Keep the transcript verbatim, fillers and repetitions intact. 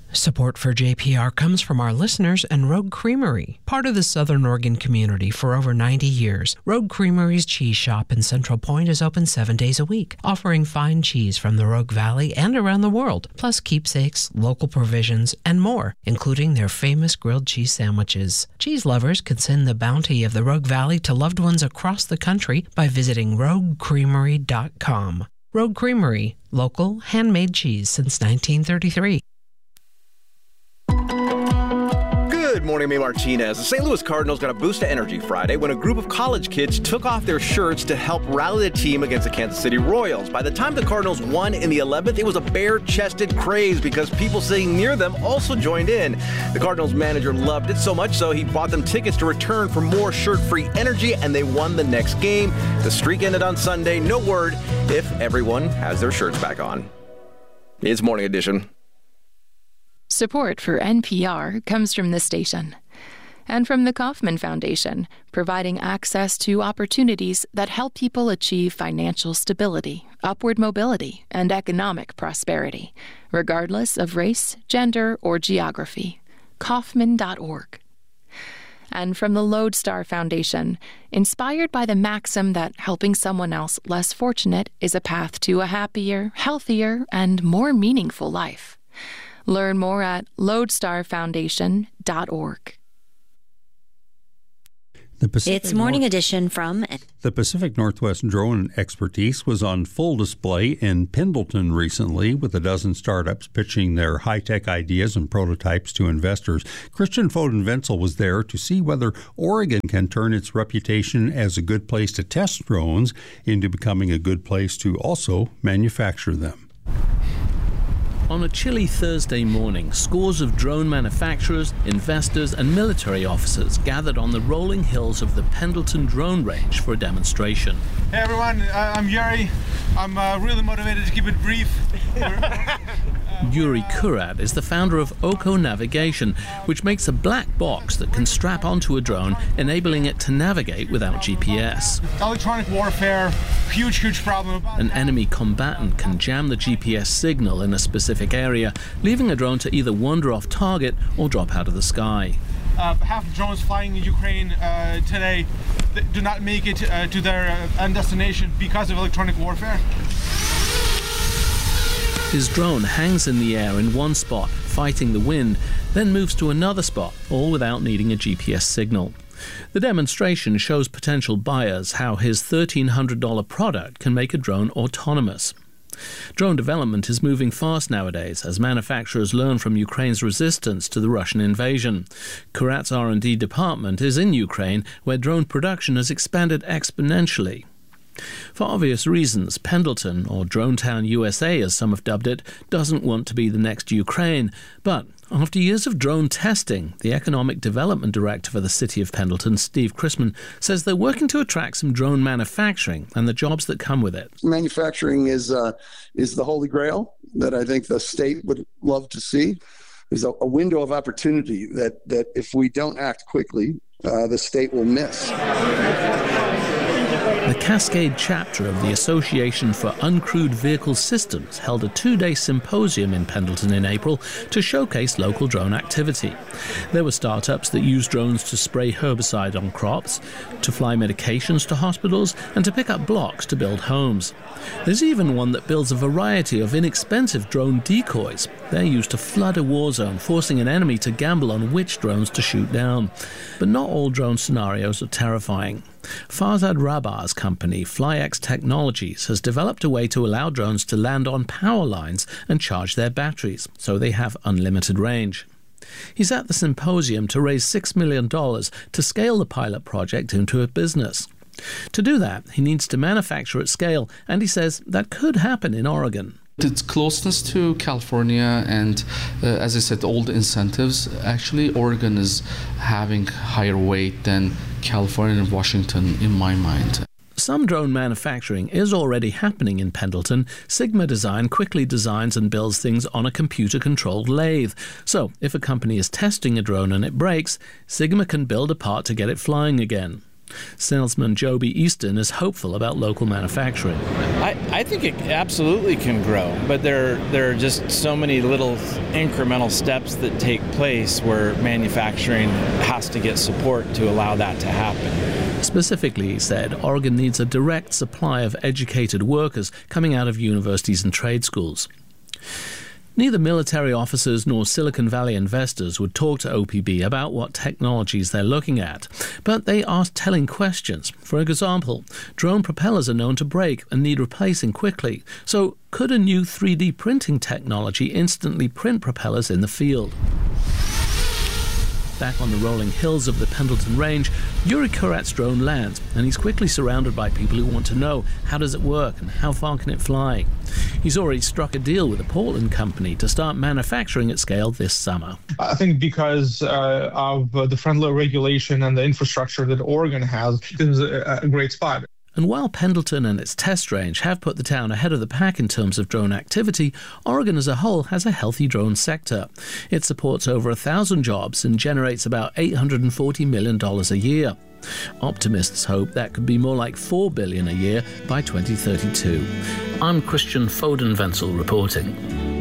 Support for J P R comes from our listeners and Rogue Creamery. Part of the Southern Oregon community for over ninety years, Rogue Creamery's cheese shop in Central Point is open seven days a week, offering fine cheese from the Rogue Valley and around the world, plus keepsakes, local provisions, and more, including their famous grilled cheese sandwiches. Cheese lovers can send the bounty of the Rogue Valley to loved ones across the country by visiting rogue creamery dot com. Rogue Creamery, local, handmade cheese since nineteen thirty-three. Good morning, I'm Amy Martinez. The Saint Louis Cardinals got a boost of energy Friday when a group of college kids took off their shirts to help rally the team against the Kansas City Royals. By the time the Cardinals won in the eleventh, it was a bare-chested craze because people sitting near them also joined in. The Cardinals manager loved it so much so he bought them tickets to return for more shirt-free energy, and they won the next game. The streak ended on Sunday. No word if everyone has their shirts back on. It's Morning Edition. Support for N P R comes from this station and from the Kauffman Foundation, providing access to opportunities that help people achieve financial stability, upward mobility, and economic prosperity, regardless of race, gender, or geography. Kauffman dot org. And from the Lodestar Foundation, inspired by the maxim that helping someone else less fortunate is a path to a happier, healthier, and more meaningful life. Learn more at lodestar foundation dot org. The Pacific It's Morning North- Edition from... The Pacific Northwest drone expertise was on full display in Pendleton recently, with a dozen startups pitching their high-tech ideas and prototypes to investors. Christian Foden-Wenzel was there to see whether Oregon can turn its reputation as a good place to test drones into becoming a good place to also manufacture them. On a chilly Thursday morning, scores of drone manufacturers, investors and military officers gathered on the rolling hills of the Pendleton Drone Range for a demonstration. Hey everyone, uh, I'm Yuri. I'm uh, really motivated to keep it brief. Yuri Kurat is the founder of Oko Navigation, which makes a black box that can strap onto a drone, enabling it to navigate without G P S. Electronic warfare, huge, huge problem. An enemy combatant can jam the G P S signal in a specific area, leaving a drone to either wander off target or drop out of the sky. Uh, half the drones flying in Ukraine uh, today do not make it uh, to their uh, end destination because of electronic warfare. His drone hangs in the air in one spot, fighting the wind, then moves to another spot, all without needing a G P S signal. The demonstration shows potential buyers how his thirteen hundred dollars product can make a drone autonomous. Drone development is moving fast nowadays as manufacturers learn from Ukraine's resistance to the Russian invasion. Kurat's R and D department is in Ukraine, where drone production has expanded exponentially. For obvious reasons, Pendleton, or Dronetown, U S A as some have dubbed it, doesn't want to be the next Ukraine. But after years of drone testing, the Economic Development Director for the City of Pendleton, Steve Chrisman, says they're working to attract some drone manufacturing and the jobs that come with it. Manufacturing is uh, is the holy grail that I think the state would love to see. There's a, a window of opportunity that, that if we don't act quickly, uh, the state will miss. The Cascade chapter of the Association for Uncrewed Vehicle Systems held a two-day symposium in Pendleton in April to showcase local drone activity. There were startups that use drones to spray herbicide on crops, to fly medications to hospitals, and to pick up blocks to build homes. There's even one that builds a variety of inexpensive drone decoys. They're used to flood a war zone, forcing an enemy to gamble on which drones to shoot down. But not all drone scenarios are terrifying. Farzad Rabar's company, FlyX Technologies, has developed a way to allow drones to land on power lines and charge their batteries, so they have unlimited range. He's at the symposium to raise six million dollars to scale the pilot project into a business. To do that, he needs to manufacture at scale, and he says that could happen in Oregon. Its closeness to California and, uh, as I said, all the incentives, actually Oregon is having higher weight than California and Washington in my mind. Some drone manufacturing is already happening in Pendleton. Sigma Design quickly designs and builds things on a computer-controlled lathe. So, if a company is testing a drone and it breaks, Sigma can build a part to get it flying again. Salesman Joby Easton is hopeful about local manufacturing. I, I think it absolutely can grow, but there, there are just so many little incremental steps that take place where manufacturing has to get support to allow that to happen. Specifically, he said, Oregon needs a direct supply of educated workers coming out of universities and trade schools. Neither military officers nor Silicon Valley investors would talk to O P B about what technologies they're looking at, but they ask telling questions. For example, drone propellers are known to break and need replacing quickly. So could a new three D printing technology instantly print propellers in the field? Back on the rolling hills of the Pendleton Range, Yuri Kurat's drone lands, and he's quickly surrounded by people who want to know how does it work and how far can it fly. He's already struck a deal with a Portland company to start manufacturing at scale this summer. I think because uh, of uh, the friendly regulation and the infrastructure that Oregon has, this is a, a great spot. And while Pendleton and its test range have put the town ahead of the pack in terms of drone activity, Oregon as a whole has a healthy drone sector. It supports over a thousand jobs and generates about eight hundred forty million dollars a year. Optimists hope that could be more like four billion dollars a year by twenty thirty-two. I'm Christian Foden-Wenzel reporting.